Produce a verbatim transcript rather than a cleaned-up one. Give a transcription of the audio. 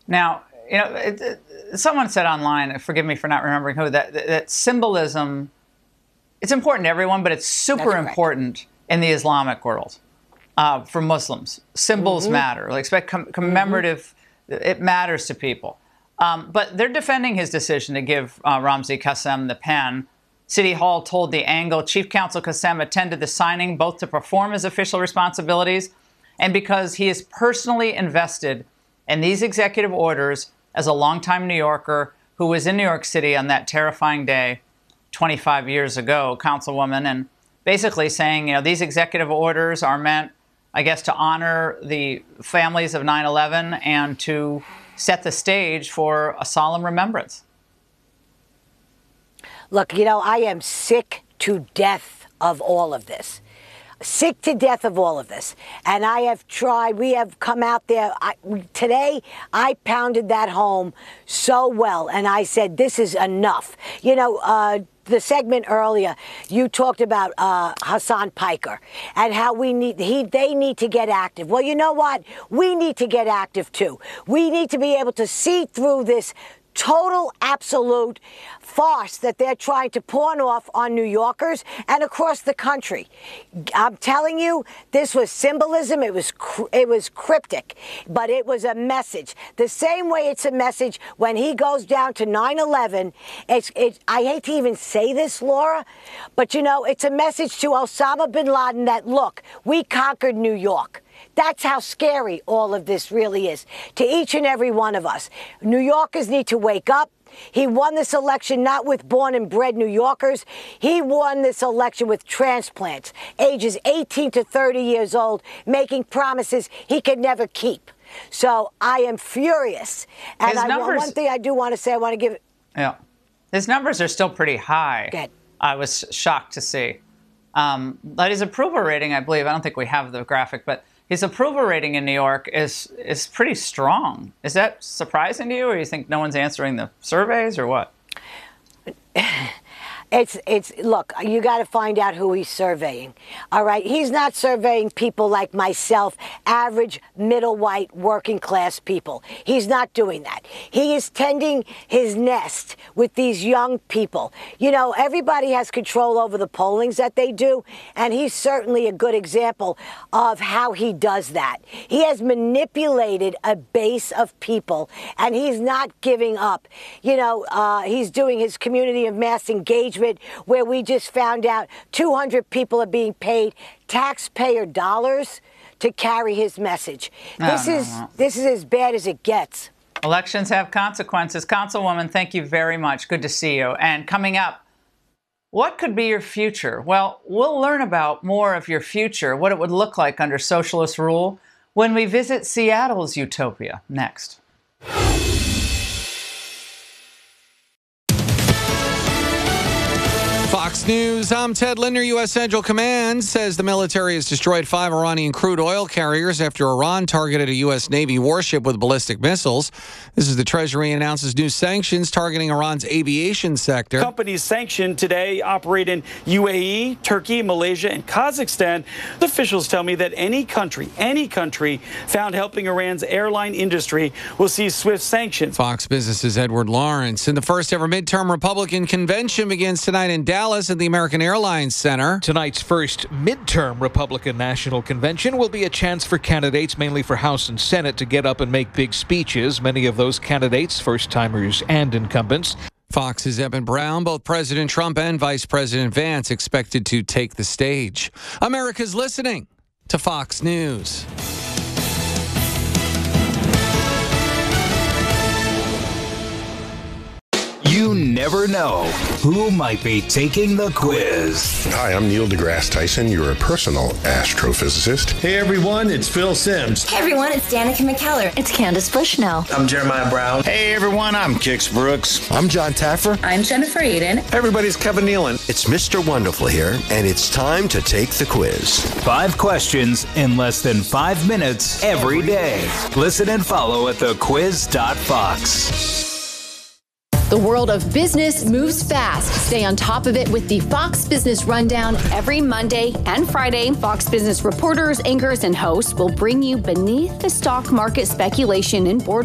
Now, you know, it, it, someone said online, forgive me for not remembering who, that, that symbolism, it's important to everyone, but it's super important in the Islamic world uh, for Muslims. Symbols mm-hmm. matter. Like, expect com- commemorative, mm-hmm. it matters to people. Um, but they're defending his decision to give uh, Ramzi Qassem the pen. City Hall told The Angle Chief Counsel Qassem attended the signing both to perform his official responsibilities and because he is personally invested in these executive orders as a longtime New Yorker who was in New York City on that terrifying day twenty-five years ago, Councilwoman, and basically saying, you know, these executive orders are meant, I guess, to honor the families of nine eleven and to set the stage for a solemn remembrance. Look, you know, I am sick to death of all of this. Sick to death of all of this. And I have tried, we have come out there. I, today, I pounded that home so well. And I said, this is enough. You know, uh, the segment earlier, you talked about uh, Hassan Piker and how we need, he, they need to get active. Well, you know what? We need to get active, too. We need to be able to see through this total, absolute farce that they're trying to pawn off on New Yorkers and across the country. I'm telling you, this was symbolism. It was it was cryptic, but it was a message. The same way it's a message when he goes down to nine eleven. It's, it, I hate to even say this, Laura, but, you know, it's a message to Osama bin Laden that, look, we conquered New York. That's how scary all of this really is to each and every one of us. New Yorkers need to wake up. He won this election not with born and bred New Yorkers. He won this election with transplants, ages eighteen to thirty years old, making promises he could never keep. So I am furious. And His I, numbers, one thing I do want to say, I want to give... Yeah. His numbers are still pretty high. Good. I was shocked to see. Um, but his approval rating, I believe, I don't think we have the graphic, but his approval rating in New York is is pretty strong. Is that surprising to you, or you think no one's answering the surveys, or what? It's, it's, look, you got to find out who he's surveying. All right. He's not surveying people like myself, average, middle white, working class people. He's not doing that. He is tending his nest with these young people. You know, everybody has control over the pollings that they do, and he's certainly a good example of how he does that. He has manipulated a base of people, and he's not giving up. You know, uh, he's doing his community of mass engagement, where we just found out two hundred people are being paid taxpayer dollars to carry his message. No, this no, is no. this is as bad as it gets. Elections have consequences. Councilwoman, thank you very much. Good to see you. And coming up, what could be your future? Well, we'll learn about more of your future, what it would look like under socialist rule, when we visit Seattle's utopia next. Fox News, I'm Ted Linder. U S. Central Command says the military has destroyed five Iranian crude oil carriers after Iran targeted a U S. Navy warship with ballistic missiles. This is the Treasury announces new sanctions targeting Iran's aviation sector. Companies sanctioned today operate in U A E, Turkey, Malaysia, and Kazakhstan. Officials tell me that any country, any country found helping Iran's airline industry will see swift sanctions. Fox Business's Edward Lawrence. And the first ever midterm Republican convention begins tonight in Dallas at the American Airlines Center. Tonight's first midterm Republican National Convention will be a chance for candidates, mainly for House and Senate, to get up and make big speeches. Many of those candidates, first-timers and incumbents. Fox's Eben Brown. Both President Trump and Vice President Vance expected to take the stage. America's listening to Fox News. You never know who might be taking the quiz. Hi, I'm Neil deGrasse Tyson, your personal astrophysicist. Hey everyone, it's Phil Simms. Hey everyone, it's Danica McKellar. It's Candace Bushnell. I'm Jeremiah Brown. Hey everyone, I'm Kix Brooks. I'm John Taffer. I'm Jennifer Aiden. Everybody's Kevin Nealon. It's Mister Wonderful here, and it's time to take the quiz. Five questions in less than five minutes every day. Listen and follow at the quiz dot fox. The world of business moves fast. Stay on top of it with the Fox Business Rundown. Every Monday and Friday, Fox Business reporters, anchors, and hosts will bring you beneath the stock market speculation and board